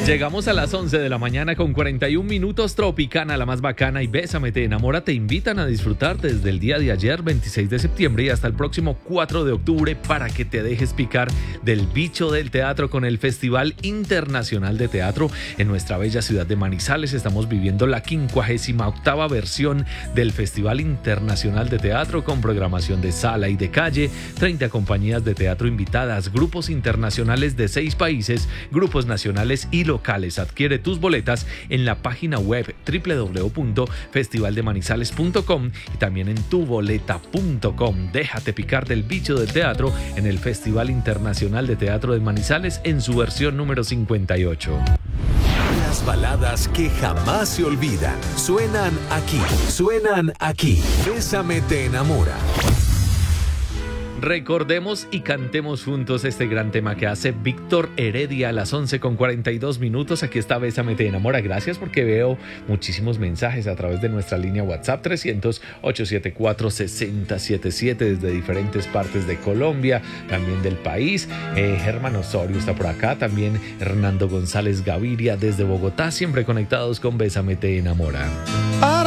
Llegamos a las 11 de la mañana con 41 minutos. Tropicana, la más bacana, y Bésame te enamora te invitan a disfrutar desde el día de ayer, 26 de septiembre, y hasta el próximo 4 de octubre para que te dejes picar del bicho del teatro con el Festival Internacional de Teatro en nuestra bella ciudad de Manizales. Estamos viviendo la 58ª versión del Festival Internacional de Teatro con programación de sala y de calle, 30 compañías de teatro invitadas, grupos internacionales de 6 países, grupos nacionales y locales. Adquiere tus boletas en la página web www.festivaldemanizales.com y también en tuboleta.com. Déjate picar del bicho del teatro en el Festival Internacional de Teatro de Manizales en su versión número 58. Las baladas que jamás se olvidan suenan aquí. Bésame te enamora. Recordemos y cantemos juntos este gran tema que hace Víctor Heredia a las 11:42 minutos. Aquí está Bésame te enamora. Gracias, porque veo muchísimos mensajes a través de nuestra línea WhatsApp 300-874-6077 desde diferentes partes de Colombia, también del país. Germán Osorio está por acá, también Hernando González Gaviria desde Bogotá, siempre conectados con Bésame te enamora.